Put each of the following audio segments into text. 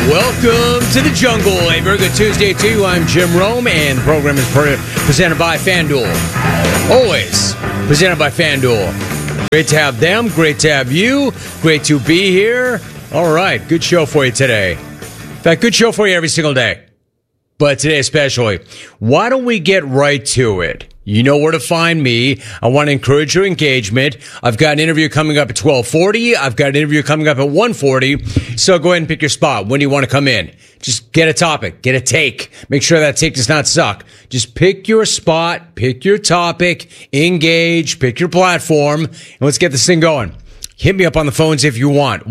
Welcome to the jungle. A very good Tuesday to you. I'm Jim Rome, and the program is presented by FanDuel. Always presented by FanDuel. Great to have them. Great to have you. Great to be here. All right. Good show for you today. In fact, good show for you every single day. But today especially. Why don't we get right to it? You know where to find me. I want to encourage your engagement. I've got an interview coming up at 12:40. I've got an interview coming up at 1:40. So go ahead and pick your spot. When do you want to come in? Just get a topic. Get a take. Make sure that take does not suck. Just pick your spot. Pick your topic. Engage. Pick your platform. And let's get this thing going. Hit me up on the phones if you want.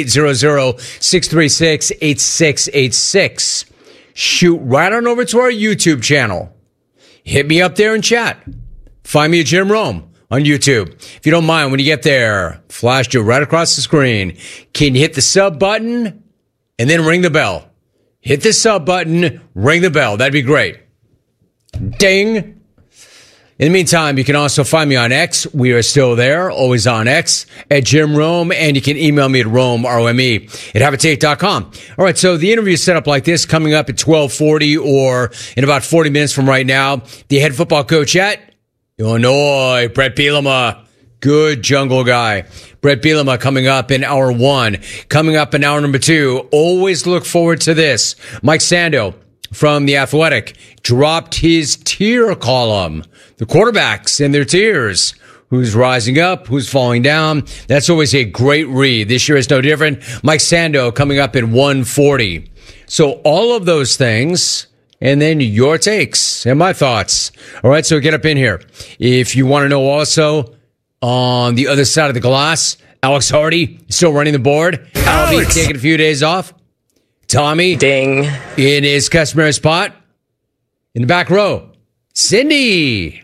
1-800-636-8686. Shoot right on over to our YouTube channel. Hit me up there and chat. Find me at Jim Rome on YouTube. If you don't mind, when you get there, flash you right across the screen. Can you hit the sub button and then ring the bell? Hit the sub button, ring the bell. That'd be great. Ding. In the meantime, you can also find me on X. We are still there, always on X, at Jim Rome, and you can email me at Rome, R-O-M-E, at habitate.com. All right, so the interview is set up like this, coming up at 12:40 or in about 40 minutes from right now. The head football coach at Illinois, Bret Bielema. Good jungle guy. Bret Bielema coming up in hour one. Coming up in hour number two. Always look forward to this. Mike Sando from The Athletic dropped his tier column. The quarterbacks and their tiers. Who's rising up? Who's falling down? That's always a great read. This year is no different. Mike Sando coming up at 1:40. So all of those things, and then your takes and my thoughts. All right, so get up in here. If you want to know also, on the other side of the glass, Alex Hardy still running the board. Albie taking a few days off. Tommy. Ding. In his customary spot. In the back row. Cindy.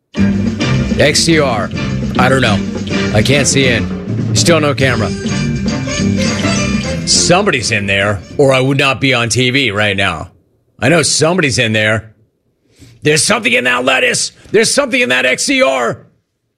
XCR. I don't know. I can't see in. Still no camera. Somebody's in there, or I would not be on TV right now. I know somebody's in there. There's something in that lettuce. There's something in that XCR.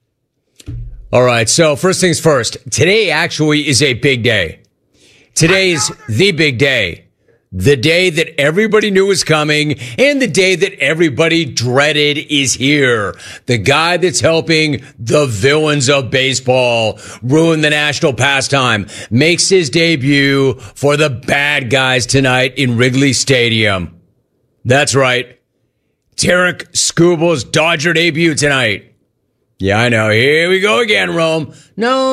All right, so first things first. Today actually is a big day. Today's the big day. The day that everybody knew was coming and the day that everybody dreaded is here. The guy that's helping the villains of baseball ruin the national pastime makes his debut for the bad guys tonight in Wrigley Stadium. That's right. Tarik Skubal's Dodger debut tonight. Yeah, I know. Here we go again, Rome. No.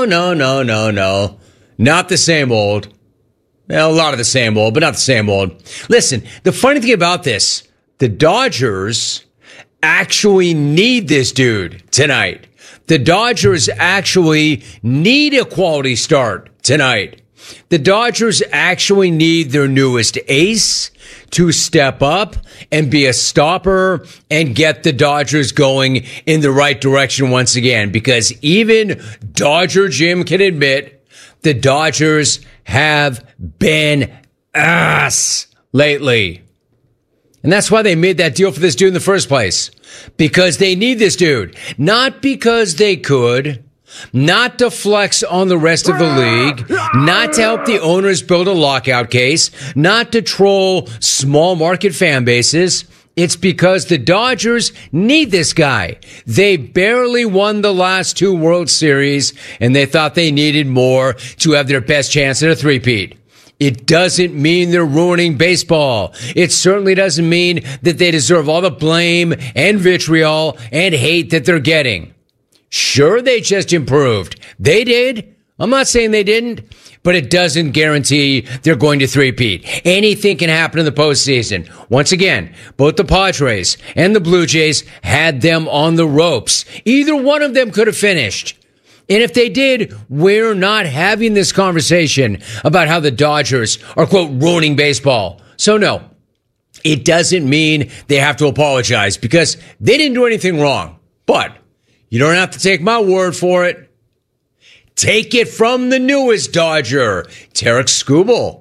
Not the same old. Well, a lot of the same old, but not the same old. Listen, the funny thing about this, the Dodgers actually need this dude tonight. The Dodgers actually need a quality start tonight. The Dodgers actually need their newest ace to step up and be a stopper and get the Dodgers going in the right direction once again. Because even Dodger Jim can admit the Dodgers have been ass lately. And that's why they made that deal for this dude in the first place. Because they need this dude. Not because they could. Not to flex on the rest of the league. Not to help the owners build a lockout case. Not to troll small market fan bases. It's because the Dodgers need this guy. They barely won the last two World Series, and they thought they needed more to have their best chance at a three-peat. It doesn't mean they're ruining baseball. It certainly doesn't mean that they deserve all the blame and vitriol and hate that they're getting. Sure, they just improved. They did. I'm not saying they didn't, but it doesn't guarantee they're going to three-peat. Anything can happen in the postseason. Once again, both the Padres and the Blue Jays had them on the ropes. Either one of them could have finished. And if they did, we're not having this conversation about how the Dodgers are, quote, ruining baseball. So no, it doesn't mean they have to apologize because they didn't do anything wrong. But you don't have to take my word for it. Take it from the newest Dodger, Tarik Skubal.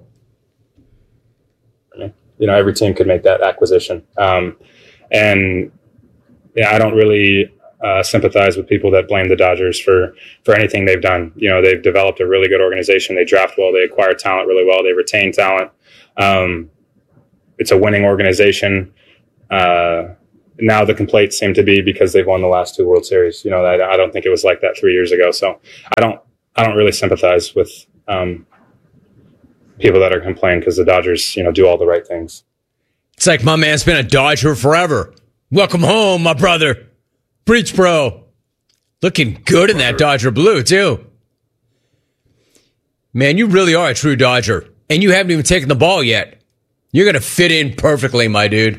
You know, every team could make that acquisition. And yeah, I don't really sympathize with people that blame the Dodgers for anything they've done. You know, they've developed a really good organization. They draft well. They acquire talent really well. They retain talent. It's a winning organization. Now the complaints seem to be because they've won the last 2 World Series. I don't think it was like that 3 years ago. So I don't really sympathize with people that are complaining because the Dodgers, do all the right things. It's like my man's been a Dodger forever. Welcome home, my brother. Preach, bro. Looking good in that Dodger blue, too. Man, you really are a true Dodger. And you haven't even taken the ball yet. You're going to fit in perfectly, my dude.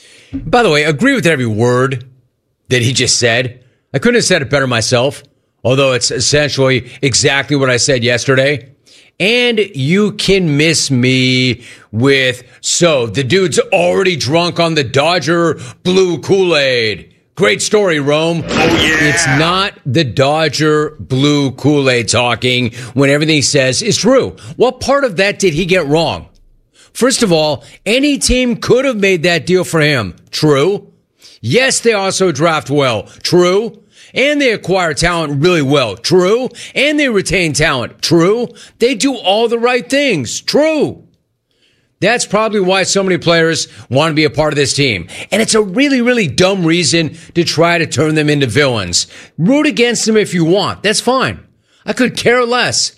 By the way, agree with every word that he just said. I couldn't have said it better myself, although it's essentially exactly what I said yesterday. And you can miss me with, so the dude's already drunk on the Dodger blue Kool-Aid. Great story, Rome. Oh, yeah. It's not the Dodger blue Kool-Aid talking when everything he says is true. What part of that did he get wrong? First of all, any team could have made that deal for him. True. Yes, they also draft well. True. And they acquire talent really well. True. And they retain talent. True. They do all the right things. True. That's probably why so many players want to be a part of this team. And it's a really, really dumb reason to try to turn them into villains. Root against them if you want. That's fine. I could care less.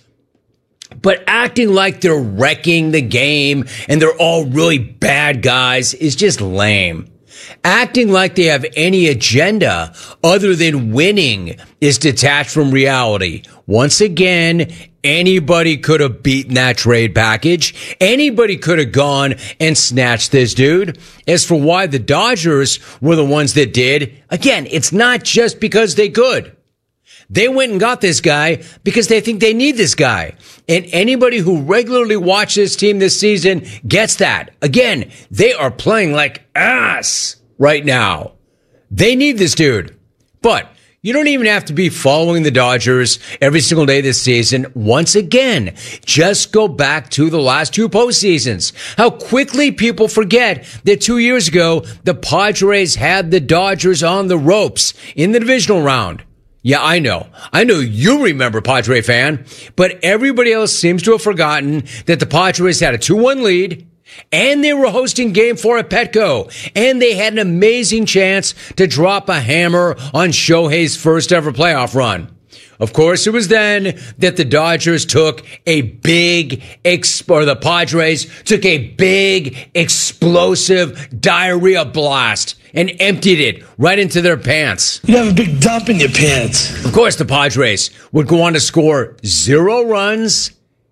But acting like they're wrecking the game and they're all really bad guys is just lame. Acting like they have any agenda other than winning is detached from reality. Once again, anybody could have beaten that trade package. Anybody could have gone and snatched this dude. As for why the Dodgers were the ones that did, again, it's not just because they could. They went and got this guy because they think they need this guy. And anybody who regularly watches this team this season gets that. Again, they are playing like ass right now. They need this dude. But you don't even have to be following the Dodgers every single day this season. Once again, just go back to the last 2 postseasons. How quickly people forget that 2 years ago, the Padres had the Dodgers on the ropes in the divisional round. Yeah, I know. I know you remember, Padre fan, but everybody else seems to have forgotten that the Padres had a 2-1 lead, and they were hosting Game 4 at Petco, and they had an amazing chance to drop a hammer on Shohei's first ever playoff run. Of course, it was then that the Dodgers took a big, the Padres took a big, explosive diarrhea blast and emptied it right into their pants. You have a big dump in your pants. Of course, the Padres would go on to score 0 runs,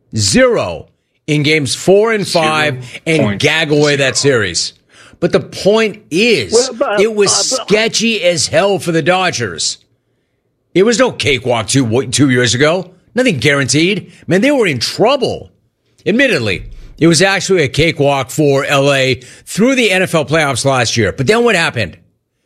0 in games 4 and 5 and gag away that series. But the point is, it was sketchy as hell for the Dodgers. It was no cakewalk 2 years ago. Nothing guaranteed. Man, they were in trouble. Admittedly, it was actually a cakewalk for LA through the NFL playoffs last year. But then what happened?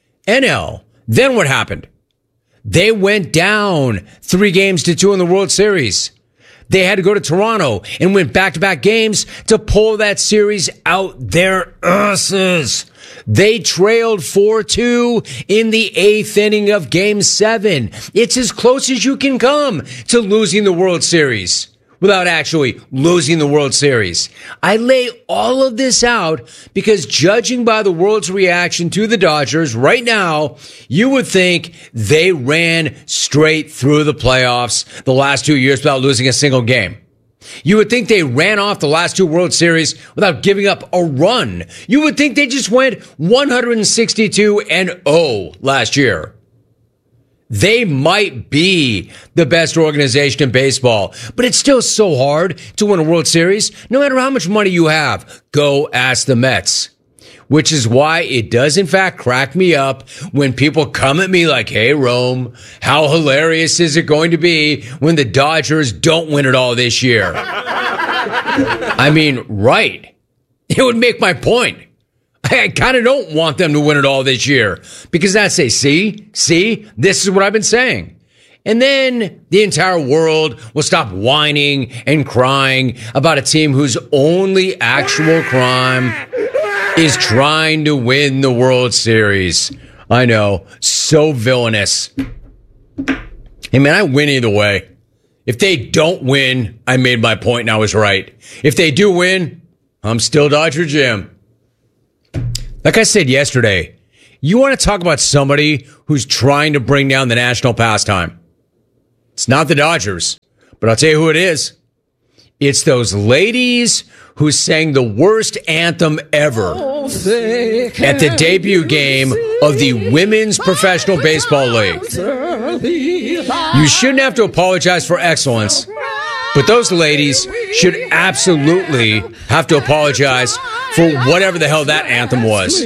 NL. Then what happened? They went down 3-2 in the World Series. They had to go to Toronto and win back-to-back games to pull that series out their asses. They trailed 4-2 in the 8th inning of Game 7. It's as close as you can come to losing the World Series without actually losing the World Series. I lay all of this out because judging by the world's reaction to the Dodgers right now, you would think they ran straight through the playoffs the last 2 years without losing a single game. You would think they ran off the last 2 World Series without giving up a run. You would think they just went 162-0 last year. They might be the best organization in baseball, but it's still so hard to win a World Series, no matter how much money you have. Go ask the Mets. Which is why it does, in fact, crack me up when people come at me like, hey, Rome, how hilarious is it going to be when the Dodgers don't win it all this year? I mean, right. It would make my point. I kind of don't want them to win it all this year because I say, see, this is what I've been saying. And then the entire world will stop whining and crying about a team whose only actual crime is trying to win the World Series. I know, so villainous. Hey, man, I win either way. If they don't win, I made my point and I was right. If they do win, I'm still Dodger Jim. Like I said yesterday, you want to talk about somebody who's trying to bring down the national pastime. It's not the Dodgers, but I'll tell you who it is. It's those ladies who sang the worst anthem ever at the debut game of the Women's Professional Baseball League. You shouldn't have to apologize for excellence, but those ladies should absolutely have to apologize for whatever the hell that anthem was.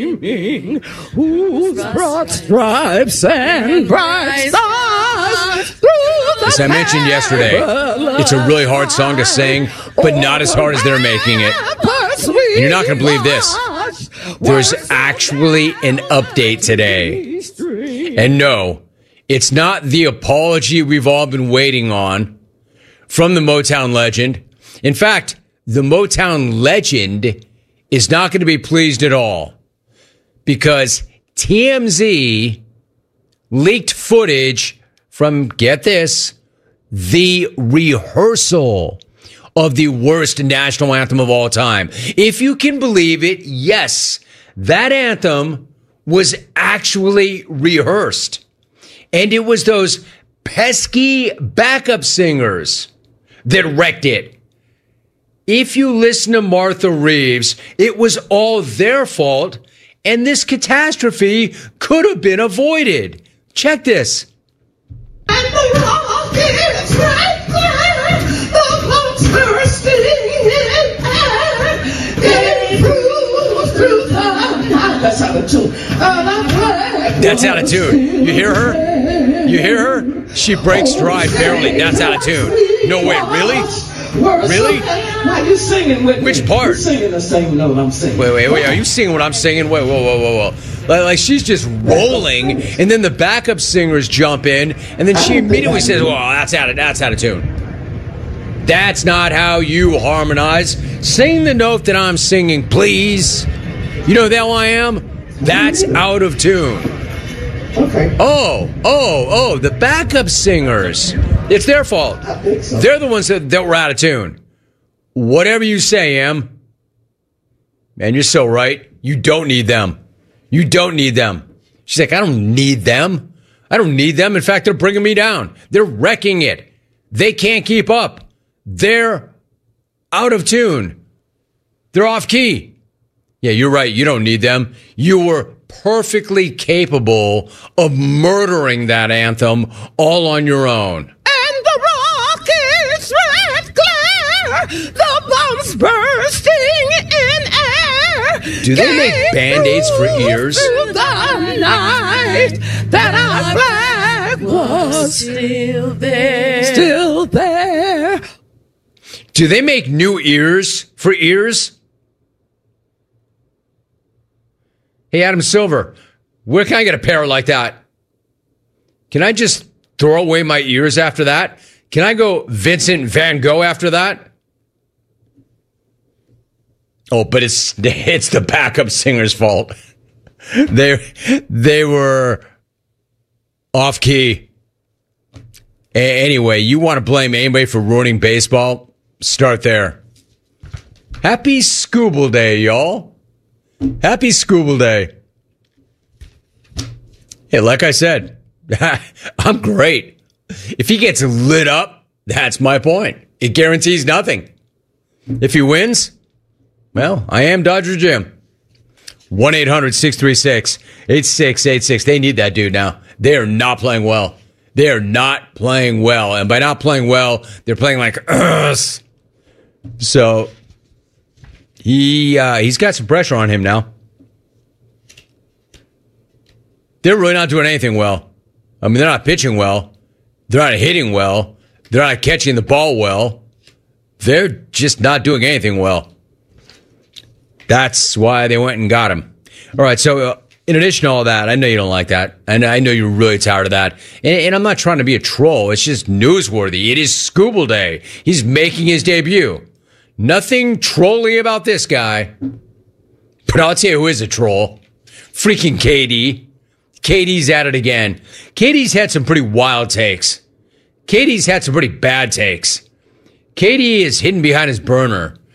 Who's brought stripes and bright stars. As I mentioned yesterday, it's a really hard song to sing, but not as hard as they're making it. And you're not going to believe this. There's actually an update today. And no, it's not the apology we've all been waiting on from the Motown legend. In fact, the Motown legend is not going to be pleased at all because TMZ leaked footage from, get this, the rehearsal of the worst national anthem of all time. If you can believe it, yes, that anthem was actually rehearsed. And it was those pesky backup singers that wrecked it. If you listen to Martha Reeves, it was all their fault, and this catastrophe could have been avoided. Check this. And the rock is right there, the boats bursting in air, it proves through the night. That's out of tune. That's out of tune. You hear her? You hear her? She breaks stride barely. That's out of tune. No way, really? Really? Why are you singing with me? Which part? You're singing the same note I'm singing. Wait. Are you singing what I'm singing? Wait, whoa. Like she's just rolling, and then the backup singers jump in, and then she immediately says, "Well, that's out of tune." That's not how you harmonize. Sing the note that I'm singing, please. You know who the hell I am? That's out of tune. Okay. Oh, the backup singers. It's their fault. So. They're the ones that were out of tune. Whatever you say, Em. Man, you're so right. You don't need them. You don't need them. She's like, I don't need them. I don't need them. In fact, they're bringing me down. They're wrecking it. They can't keep up. They're out of tune. They're off key. Yeah, you're right. You don't need them. You were perfectly capable of murdering that anthem all on your own. And the rockets red glare, the bombs bursting in air. Do they make Band-Aids for ears? Through the night that our flag was still there. Do they make new ears for ears? Hey, Adam Silver, where can I get a pair like that? Can I just throw away my ears after that? Can I go Vincent Van Gogh after that? Oh, but it's the backup singer's fault. They were off key. Anyway, you want to blame anybody for ruining baseball? Start there. Happy Scooble Day, y'all. Happy Scooble Day. Hey, like I said, I'm great. If he gets lit up, that's my point. It guarantees nothing. If he wins, well, I am Dodger Jim. 1-800-636-8686. They need that dude now. They are not playing well. They are not playing well. And by not playing well, they're playing like us. So he's got some pressure on him now. They're really not doing anything well. I mean, they're not pitching well. They're not hitting well. They're not catching the ball well. They're just not doing anything well. That's why they went and got him. All right, so in addition to all that, I know you don't like that. And I know you're really tired of that. And I'm not trying to be a troll. It's just newsworthy. It is Scooble Day. He's making his debut. Nothing trolly about this guy. But I'll tell you who is a troll. Freaking KD. KD's at it again. KD's had some pretty wild takes. KD's had some pretty bad takes. KD is hidden behind his burner.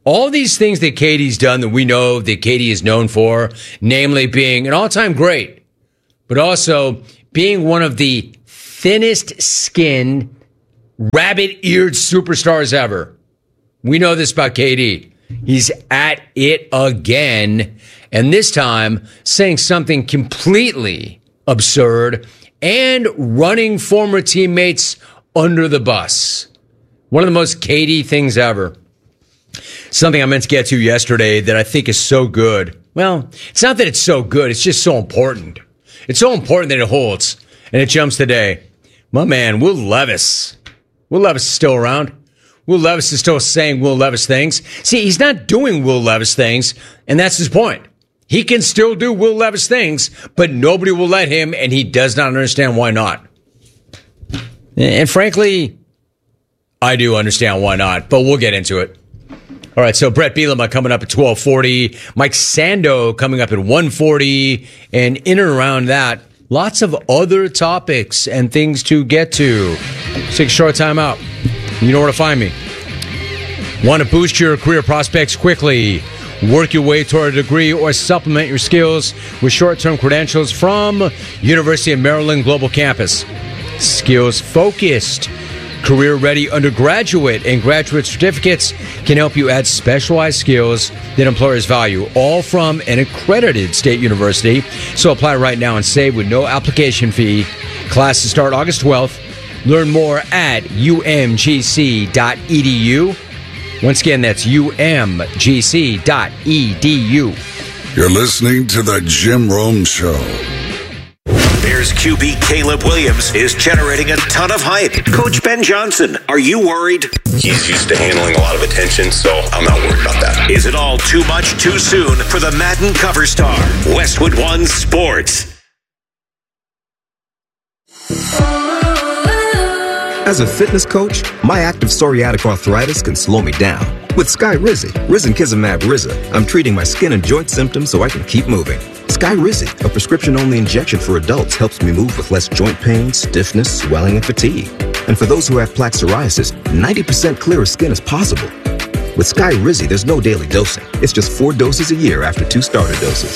all these things that Katie's done that we know that Katie is known for, namely being an all-time great, but also being one of the thinnest skinned, rabbit-eared superstars ever. We know this about KD. He's at it again, and this time saying something completely absurd and running former teammates under the bus. One of the most KD things ever. Something I meant to get to yesterday that I think is so good. Well, it's not that it's so good, it's just so important. It's so important that it holds, and it jumps today. My man, Will Levis. Will Levis is still around. Will Levis is still saying Will Levis things. See, he's not doing Will Levis things, and that's his point. He can still do Will Levis things, but nobody will let him, and he does not understand why not. And frankly, I do understand why not, but we'll get into it. All right, so Brett Bielema coming up at 12:40, Mike Sando coming up at 1:40, and in and around that, lots of other topics and things to get to. Take a short time out. You know where to find me. Want to boost your career prospects quickly? Work your way toward a degree or supplement your skills with short-term credentials from University of Maryland Global Campus. Skills-focused, career-ready undergraduate and graduate certificates can help you add specialized skills that employers value, all from an accredited state university. So apply right now and save with no application fee. Classes start August 12th. Learn more at umgc.edu. Once again, that's umgc.edu. You're listening to The Jim Rome Show. Bears QB Caleb Williams is generating a ton of hype. Coach Ben Johnson, are you worried? He's used to handling a lot of attention, so I'm not worried about that. Is it all too much too soon for the Madden cover star? Westwood One Sports. As a fitness coach, my active psoriatic arthritis can slow me down. With Skyrizi, Risankizumab Riza, I'm treating my skin and joint symptoms so I can keep moving. Skyrizi, a prescription-only injection for adults, helps me move with less joint pain, stiffness, swelling, and fatigue. And for those who have plaque psoriasis, 90% clearer skin is possible. With Skyrizi, there's no daily dosing. It's just 4 doses a year after 2 starter doses.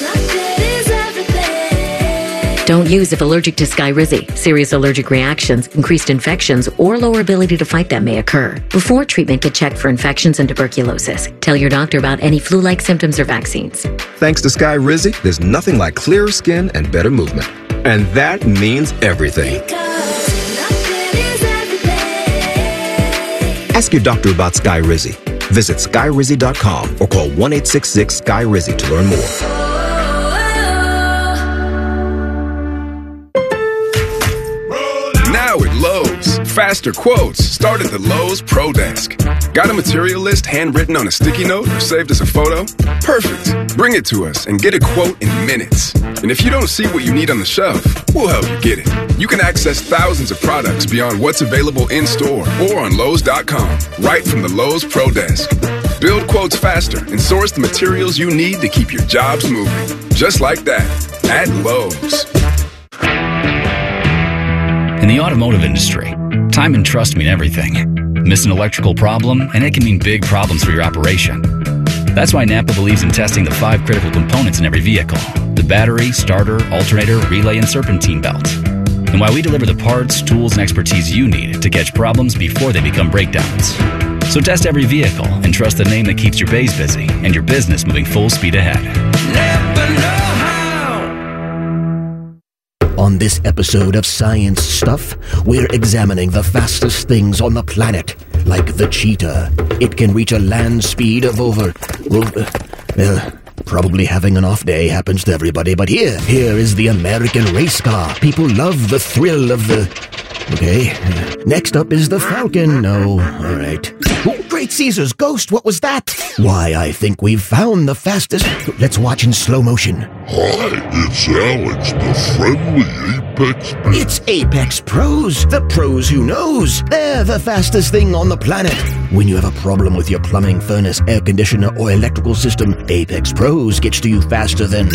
Don't use if allergic to Skyrizi. Serious allergic reactions, increased infections, or lower ability to fight them may occur. Before treatment, get checked for infections and tuberculosis. Tell your doctor about any flu-like symptoms or vaccines. Thanks to Skyrizi, there's nothing like clearer skin and better movement. And that means everything. Ask your doctor about Skyrizi. Visit Skyrizi.com or call 1-866-SKY-RIZI to learn more. Now at Lowe's, faster quotes start at the Lowe's Pro Desk. Got a material list handwritten on a sticky note or saved as a photo? Perfect. Bring it to us and get a quote in minutes. And if you don't see what you need on the shelf, we'll help you get it. You can access thousands of products beyond what's available in store or on Lowe's.com, right from the Lowe's Pro Desk. Build quotes faster and source the materials you need to keep your jobs moving. Just like that, at Lowe's. In the automotive industry, time and trust mean everything. Miss an electrical problem, and it can mean big problems for your operation. That's why Napa believes in testing the 5 critical components in every vehicle: the battery, starter, alternator, relay, and serpentine belt. And why we deliver the parts, tools, and expertise you need to catch problems before they become breakdowns. So test every vehicle and trust the name that keeps your bays busy and your business moving full speed ahead. Never know how. On this episode of Science Stuff, we're examining the fastest things on the planet, like the cheetah. It can reach a land speed of over... probably having an off day happens to everybody, but here is the American race car. People love the thrill of the... Okay. Next up is the Falcon. No, all right. Oh, Great Caesar's ghost, what was that? Why, I think we've found the fastest... Let's watch in slow motion. Hi, it's Alex, the friendly Apex Pro. It's Apex Pros, the pros who knows. They're the fastest thing on the planet. When you have a problem with your plumbing, furnace, air conditioner, or electrical system, Apex Pros gets to you faster than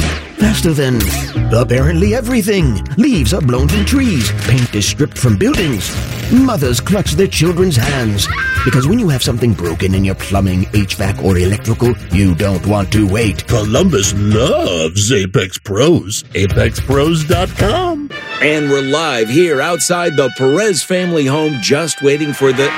apparently everything. Leaves are blown from trees. Paint is stripped from buildings. Mothers clutch their children's hands. Because when you have something broken in your plumbing, HVAC, or electrical, you don't want to wait. Columbus loves Apex Pros. ApexPros.com. And we're live here outside the Perez family home, just waiting for the